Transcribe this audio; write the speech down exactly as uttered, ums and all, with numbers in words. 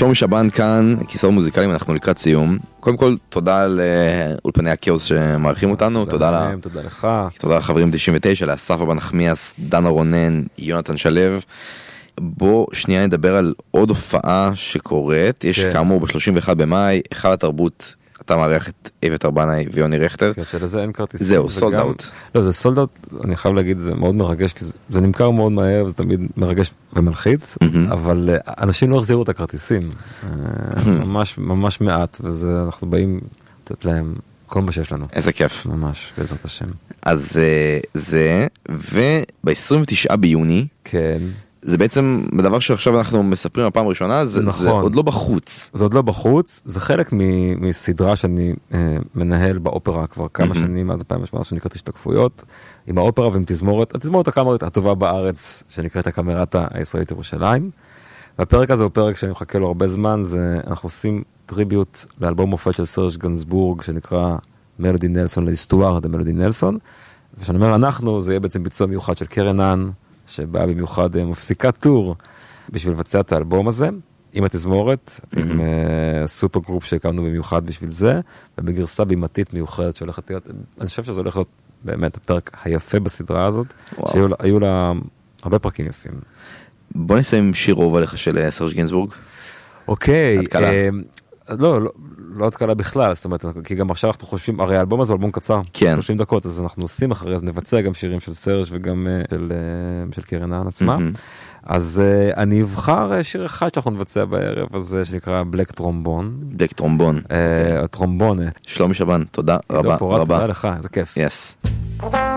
שלומי שבן כאן, כיסאות מוזיקליים, אנחנו לקראת סיום. קודם כל, תודה לאולפני הכאוס שמערכים אותנו, תודה להם, תודה לך. תודה לחברים תשעים ותשע, לאסף אבן נחמיאס, דנה רונן, יונתן שלו. בוא שנייה נדבר על עוד הופעה שקורית, יש כאמור ב-שלושים ואחד במאי, היכל התרבות, אתה מארח את איבט ארבנאי ויוני רכטר. שלזה אין כרטיסים. זהו, סולד אאוט. לא, זה סולד אאוט, אני חייב להגיד, זה מאוד מרגש, כי זה נמכר מאוד מהר, וזה תמיד מרגש ומלחיץ, אבל אנשים לא החזירו את הכרטיסים. ממש, ממש מעט, וזה, אנחנו באים לתת להם כל מה שיש לנו. איזה כיף. ממש, בעזרת השם. אז זה, וב-עשרים ותשעה ביוני, כן. זה בעצם בדבר שעכשיו אנחנו מספרים הפעם הראשונה, זה, נכון. זה עוד לא בחוץ. זה עוד לא בחוץ, זה חלק מ- מסדרה שאני אה, מנהל באופרה כבר כמה mm-hmm. שנים, מאז אלפיים ושמונה עשרה שנקראת השתקפויות, עם האופרה ועם תזמורת, התזמורת הקאמרית הטובה בארץ, שנקראת הקאמרטה הישראלית ירושלים. והפרק הזה הוא פרק שאני מחכה לו הרבה זמן, זה, אנחנו עושים טריביוט לאלבום מופת של סרג' גנסבורג, שנקרא מלודי נלסון להיסטואר, דה מלודי נלסון, ושאני אומר אנחנו, זה יהיה בעצם ביצוע מיוחד של קרן האן, שבאה במיוחד מפסיקה טור בשביל לבצע את האלבום הזה, עם התזמורת, mm-hmm. עם uh, סופר גרופ שהקמנו במיוחד בשביל זה, ובגרסה בימתית מיוחדת שהולכת להיות, אני חושב שזה הולך להיות באמת הפרק היפה בסדרה הזאת, שהיו לה הרבה פרקים יפים. בוא נסיים עם שיר אהוב עליך של סרג' גנסבורג. אוקיי. התקלה. לא, לא, לא התקלה בכלל, זאת אומרת, כי גם עכשיו אנחנו חושבים, הרי האלבום הזה הוא אלבום קצר, כן. שלושים דקות, אז אנחנו עושים אחרי, אז נבצע גם שירים של סרג' וגם של, של קרן האן עצמה. Mm-hmm. אז uh, אני אבחר שיר אחד שאנחנו נבצע בערב הזה, שנקרא בלק טרומבון. בלק טרומבון. Uh, הטרומבונה. שלומי שבן, תודה רבה רבה. תודה לך, זה כיף. Yes.